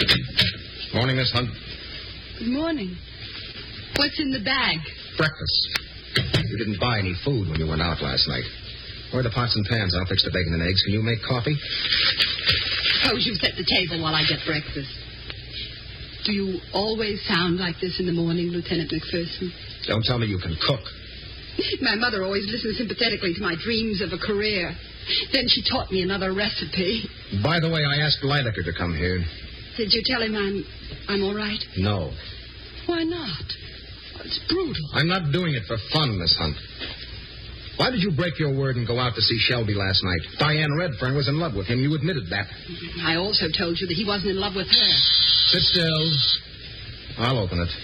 Morning, Miss Hunt. Good morning. What's in the bag? Breakfast. You didn't buy any food when you went out last night. Where are the pots and pans? I'll fix the bacon and eggs. Can you make coffee? Suppose you set the table while I get breakfast. Do you always sound like this in the morning, Lieutenant McPherson? Don't tell me you can cook. My mother always listened sympathetically to my dreams of a career. Then she taught me another recipe. By the way, I asked Lidecker to come here. Did you tell him I'm all right? No. Why not? It's brutal. I'm not doing it for fun, Miss Hunt. Why did you break your word and go out to see Shelby last night? Diane Redfern was in love with him. You admitted that. I also told you that he wasn't in love with her. Sit still. I'll open it.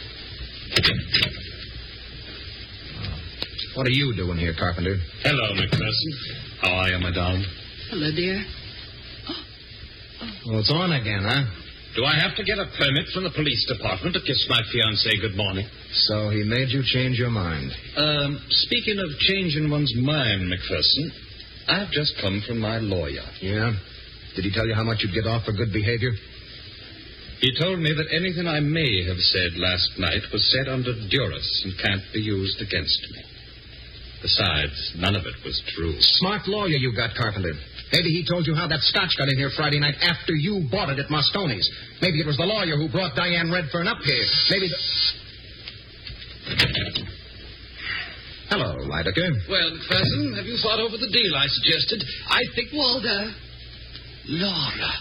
What are you doing here, Carpenter? Hello, McPherson. How are you, madame? Hello, dear. Well, it's on again, huh? Do I have to get a permit from the police department to kiss my fiancée good morning? So he made you change your mind. Speaking of changing one's mind, McPherson, I've just come from my lawyer. Yeah? Did he tell you how much you'd get off for good behavior? He told me that anything I may have said last night was said under duress and can't be used against me. Besides, none of it was true. Smart lawyer you got, Carpenter. Maybe he told you how that scotch got in here Friday night after you bought it at Mosconi's. Maybe it was the lawyer who brought Diane Redfern up here. Maybe Hello, Lidecker. Well, McPherson, have you thought over the deal I suggested? I think... Waldo. Laura.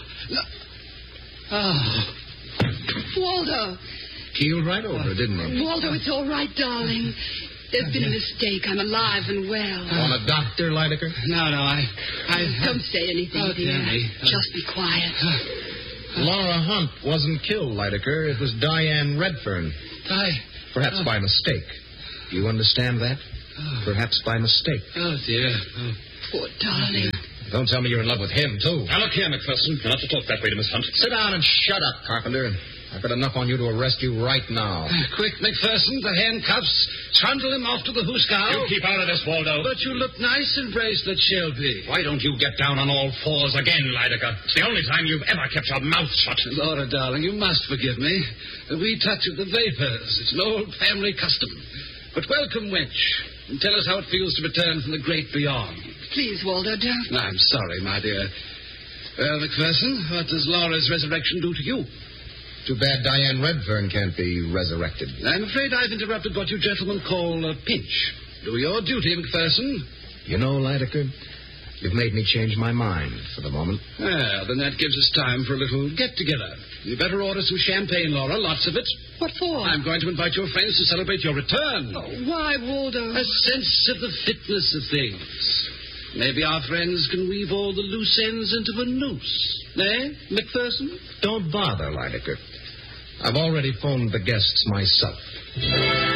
Oh. Waldo. Keeled right over, didn't he? Waldo, it's all right, darling. There's been a mistake. I'm alive and well. Want a doctor, Lidecker? No, I... Don't say anything, Oh, dear. dear me. Just be quiet. Laura Hunt wasn't killed, Lidecker. It was Diane Redfern. Perhaps by mistake. Do you understand that? Perhaps by mistake. Oh, dear. Oh. Poor darling. Don't tell me you're in love with him, too. Now, look here, McPherson. You're not to talk that way to Miss Hunt. Sit down and shut up, Carpenter. I've got enough on you to arrest you right now. Quick, McPherson, the handcuffs. Trundle him off to the hoosegow. You keep out of this, Waldo. But you look nice in bracelet, Shelby. Why don't you get down on all fours again, Lidecker? It's the only time you've ever kept your mouth shut. Laura, darling, you must forgive me. We touch of the vapors. It's an old family custom. But welcome, wench. And tell us how it feels to return from the great beyond. Please, Waldo, don't. I'm sorry, my dear. Well, McPherson, what does Laura's resurrection do to you? Too bad Diane Redfern can't be resurrected. I'm afraid I've interrupted what you gentlemen call a pinch. Do your duty, McPherson. You know, Lidecker, you've made me change my mind for the moment. Well, then that gives us time for a little get-together. You better order some champagne, Laura, lots of it. What for? I'm going to invite your friends to celebrate your return. Oh, why, Waldo? A sense of the fitness of things. Maybe our friends can weave all the loose ends into a noose. Eh, McPherson? Don't bother, Lidecker. I've already phoned the guests myself.